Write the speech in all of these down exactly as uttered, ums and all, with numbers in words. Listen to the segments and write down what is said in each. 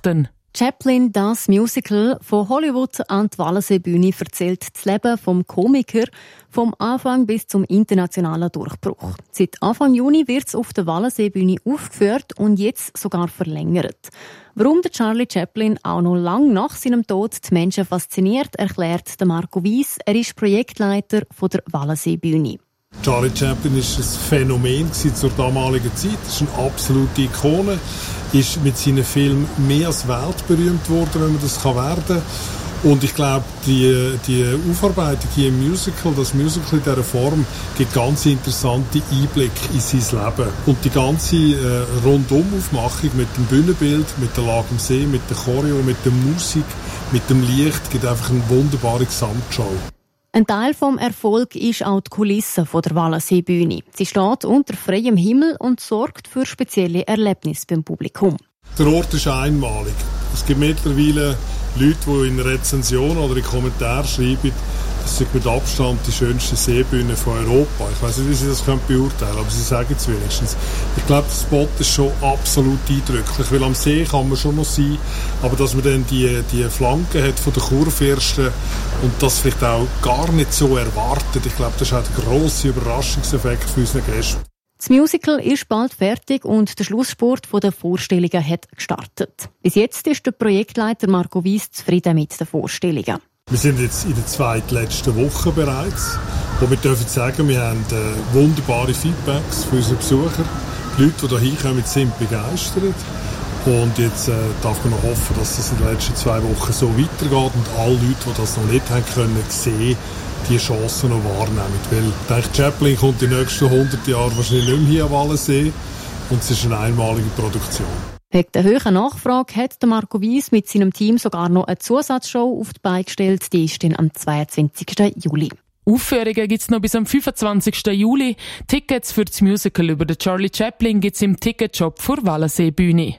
Geschichten. Chaplin, das Musical von Hollywood an die Wallenseebühne, erzählt das Leben vom Komiker vom Anfang bis zum internationalen Durchbruch. Seit Anfang Juni wird es auf der Wallenseebühne aufgeführt und jetzt sogar verlängert. Warum der Charlie Chaplin auch noch lange nach seinem Tod die Menschen fasziniert, erklärt Marco Weiss. Er ist Projektleiter von der Wallenseebühne. Charlie Chaplin war ein Phänomen zur damaligen Zeit. Er ist eine absolute Ikone. Ist mit seinen Filmen mehr als weltberühmt worden, wenn man das werden kann. Und ich glaube, die, die Aufarbeitung hier im Musical, das Musical in dieser Form, gibt ganz interessante Einblicke in sein Leben. Und die ganze äh, Rundumaufmachung mit dem Bühnenbild, mit der Lage am See, mit der Choreo, mit der Musik, mit dem Licht, gibt einfach eine wunderbare Gesamtschau. Ein Teil vom Erfolg ist auch die Kulisse von der Wallenseebühne. Sie steht unter freiem Himmel und sorgt für spezielle Erlebnisse beim Publikum. Der Ort ist einmalig. Es gibt mittlerweile Leute, die in Rezensionen oder in Kommentaren schreiben, das ist mit Abstand die schönste Seebühne von Europa. Ich weiss nicht, wie Sie das beurteilen können, aber Sie sagen es wenigstens. Ich glaube, der Spot ist schon absolut eindrücklich, weil am See kann man schon noch sein, aber dass man dann die, die Flanken hat von den Kurfürsten und das vielleicht auch gar nicht so erwartet, ich glaube, das ist auch der grosse Überraschungseffekt für unsere Gäste. Das Musical ist bald fertig und der Schlussspurt der Vorstellungen hat gestartet. Bis jetzt ist der Projektleiter Marco Weiss zufrieden mit den Vorstellungen. Wir sind jetzt in der zweitletzten Woche bereits, wo wir dürfen sagen, wir haben äh, wunderbare Feedbacks für unsere Besucher. Die Leute, die hier hinkommen, sind begeistert. Und jetzt äh, darf man noch hoffen, dass das in den letzten zwei Wochen so weitergeht und alle Leute, die das noch nicht haben können, sehen, die Chancen noch wahrnehmen. Weil ich denke, Chaplin kommt die nächsten hundert Jahre wahrscheinlich nicht mehr hier an Wallensee und es ist eine einmalige Produktion. Wegen der hohen Nachfrage hat Marco Weiss mit seinem Team sogar noch eine Zusatzshow auf die Beine gestellt. Die ist dann am zweiundzwanzigsten Juli. Aufführungen gibt es noch bis am fünfundzwanzigsten Juli. Tickets für das Musical über den Charlie Chaplin gibt es im Ticketshop vor Wallenseebühne.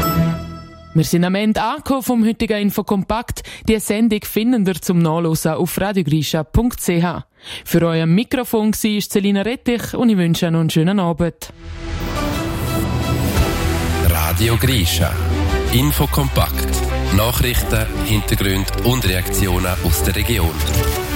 Wir sind am Ende angekommen vom heutigen Infokompakt. Die Sendung finden ihr zum Nachlesen auf radiogrisha punkt c h. Für euer Mikrofon war Selina Rettich und ich wünsche euch noch einen schönen Abend. Radio Grisha. Infokompakt. Nachrichten, Hintergründe und Reaktionen aus der Region.